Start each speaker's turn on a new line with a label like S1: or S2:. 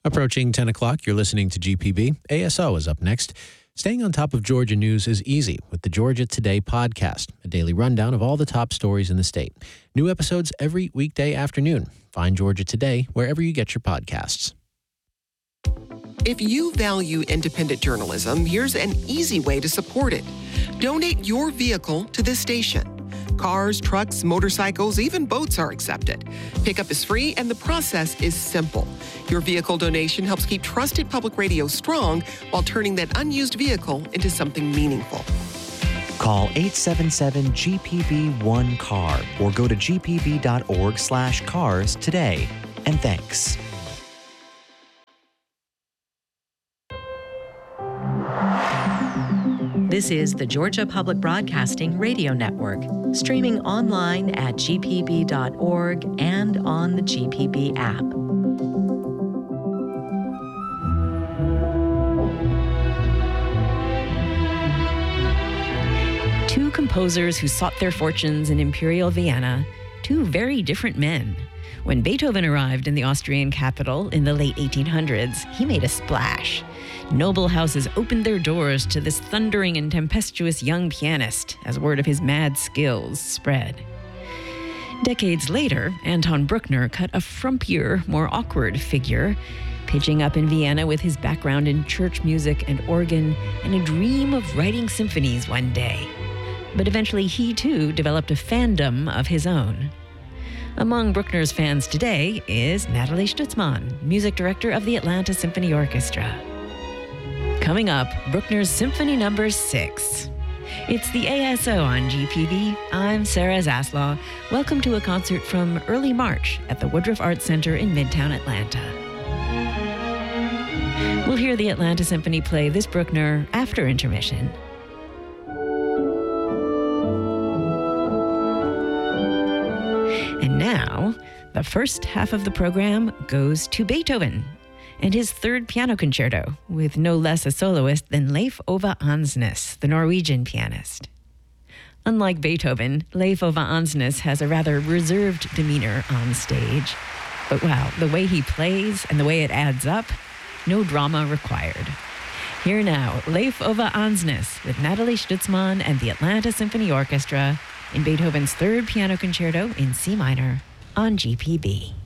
S1: Approaching 10 o'clock, you're listening to GPB. ASO is up next. Staying on top of Georgia news is easy with the Georgia Today podcast, a daily rundown of all the top stories in the state. New episodes every weekday afternoon. Find Georgia Today wherever you get your podcasts.
S2: If you value independent journalism, here's an easy way to support it. Donate your vehicle to this station. Cars, trucks, motorcycles, even boats are accepted. Pickup is free and the process is simple. Your vehicle donation helps keep trusted public radio strong while turning that unused vehicle into something meaningful.
S3: Call 877-GPB-1-CAR or go to gpb.org/cars today. And thanks.
S4: This is the Georgia Public Broadcasting Radio Network, streaming online at gpb.org and on the GPB app. Two composers who sought their fortunes in Imperial Vienna, two very different men. When Beethoven arrived in the Austrian capital in the late 1800s, he made a splash. Noble houses opened their doors to this thundering and tempestuous young pianist as word of his mad skills spread. Decades later, Anton Bruckner cut a frumpier, more awkward figure, pitching up in Vienna with his background in church music and organ and a dream of writing symphonies one day. But eventually he too developed a fandom of his own. Among Bruckner's fans today is Natalie Stutzman, music director of the Atlanta Symphony Orchestra. Coming up, Bruckner's Symphony No. 6. It's the ASO on GPB. I'm Sarah Zaslaw. Welcome to a concert from early March at the Woodruff Arts Center in Midtown Atlanta. We'll hear the Atlanta Symphony play this Bruckner after intermission. And now, the first half of the program goes to Beethoven and his third piano concerto, with no less a soloist than Leif Ove Ansnes, the Norwegian pianist. Unlike Beethoven, Leif Ove Ansnes has a rather reserved demeanor on stage. But wow, the way he plays and the way it adds up, no drama required. Here now, Leif Ove Ansnes with Natalie Stutzman and the Atlanta Symphony Orchestra in Beethoven's third piano concerto in C minor on GPB.